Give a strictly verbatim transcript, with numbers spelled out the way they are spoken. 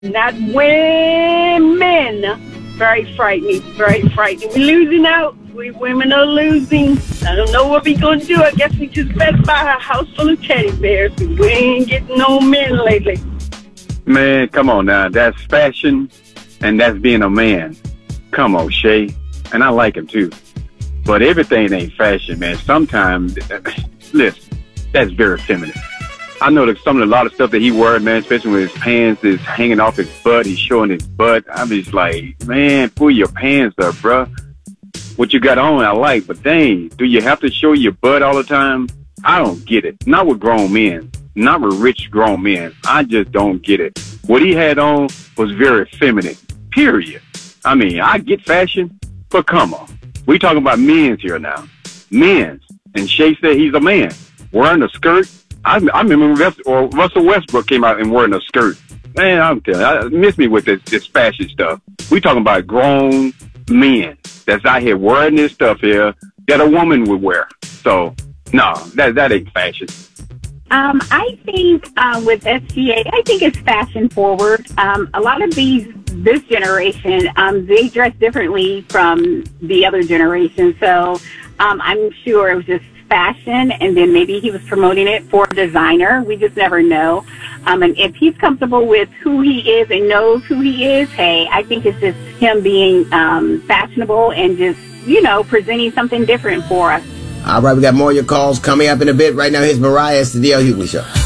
Not women. Very frightening, very frightening. We're losing out. We women are losing. I don't know what we gonna do. I guess we just better buy a house full of teddy bears. We ain't getting no men lately. Man, come on now. That's fashion, and that's being a man. Come on, Shay. And I like him too. But everything ain't fashion, man. Sometimes, listen, that's very feminine. I know that some of the, a lot of stuff that he wears, man, especially when his pants is hanging off his butt, he's showing his butt. I'm just like, man, pull your pants up, bruh. What you got on, I like, but dang, do you have to show your butt all the time? I don't get it. Not with grown men. Not with rich grown men. I just don't get it. What he had on was very feminine, period. I mean, I get fashion, but come on. We talking about men's here now. Men's. And Shay said he's a man. Wearing a skirt. I, I remember Russell, or Russell Westbrook came out and wearing a skirt. Man, I'm telling you, I miss me with this, this fashion stuff. We talking about grown men that's out here wearing this stuff here that a woman would wear. So, no, that that ain't fashion. Um, I think uh, with S G A, I think it's fashion forward. Um, a lot of these, this generation, um, they dress differently from the other generation. So um, I'm sure it was just fashion, and then maybe he was promoting it for a designer. We just never know. Um, and if he's comfortable with who he is and knows who he is, hey, I think it's just him being um, fashionable and just, you know, presenting something different for us. All right, we got more of your calls coming up in a bit. Right now, here's Mariah. It's the D L Hughley Show.